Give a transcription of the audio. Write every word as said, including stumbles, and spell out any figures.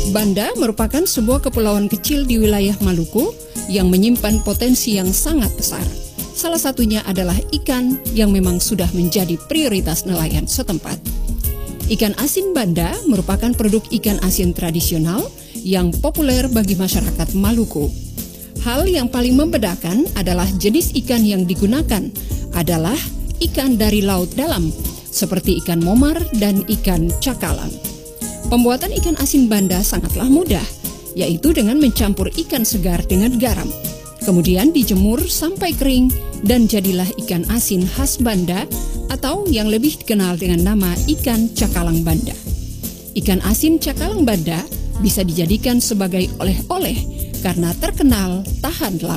Banda merupakan sebuah kepulauan kecil di wilayah Maluku yang menyimpan potensi yang sangat besar. Salah satunya adalah ikan yang memang sudah menjadi prioritas nelayan setempat. Ikan asin Banda merupakan produk ikan asin tradisional yang populer bagi masyarakat Maluku. Hal yang paling membedakan adalah jenis ikan yang digunakan adalah ikan dari laut dalam, seperti ikan momar dan ikan cakalang. Pembuatan ikan asin Banda sangatlah mudah, yaitu dengan mencampur ikan segar dengan garam. Kemudian dijemur sampai kering dan jadilah ikan asin khas Banda atau yang lebih dikenal dengan nama ikan cakalang Banda. Ikan asin cakalang Banda bisa dijadikan sebagai oleh-oleh karena terkenal tahan lama.